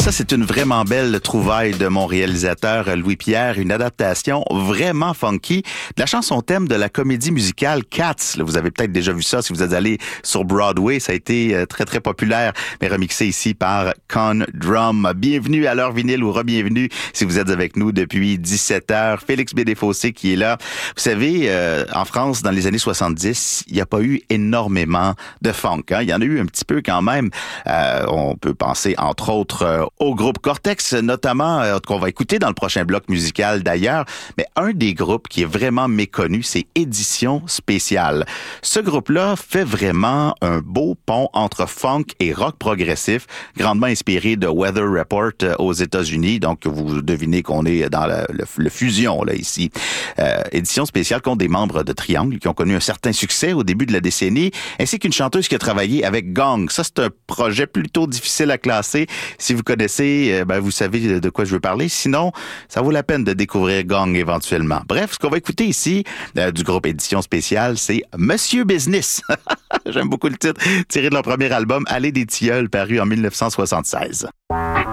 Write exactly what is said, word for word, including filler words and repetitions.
Ça, c'est une vraiment belle trouvaille de mon réalisateur Louis-Pierre, une adaptation vraiment funky de la chanson thème de la comédie musicale Cats. Là, vous avez peut-être déjà vu ça si vous êtes allé sur Broadway. Ça a été très, très populaire, mais remixé ici par Con Drum. Bienvenue à l'heure vinyle ou re-bienvenue si vous êtes avec nous depuis dix-sept heures. Félix Bédéfossé qui est là. Vous savez, euh, en France, dans les années soixante-dix, il n'y a pas eu énormément de funk. Hein? Il y en a eu un petit peu quand même. Euh, on peut penser, entre autres, euh, au groupe Cortex, notamment, euh, qu'on va écouter dans le prochain bloc musical d'ailleurs. Mais un des groupes qui est vraiment méconnu, c'est Édition Spéciale. Ce groupe-là fait vraiment un beau pont entre funk et rock progressif, grandement inspiré de Weather Report euh, aux États-Unis. Donc, vous devinez qu'on est dans le, le, le fusion, là, ici. Euh, Édition Spéciale compte des membres de Triangle qui ont connu un certain succès au début de la décennie, ainsi qu'une chanteuse qui a travaillé avec Gong. Ça, c'est un projet plutôt difficile à classer. Si vous connaissez, ben, vous savez de quoi je veux parler. Sinon, ça vaut la peine de découvrir Gong éventuellement. Bref, ce qu'on va écouter ici, euh, du groupe Édition Spéciale, c'est Monsieur Business. J'aime beaucoup le titre, tiré de leur premier album, Allée des Tilleuls, paru en dix-neuf cent soixante-seize.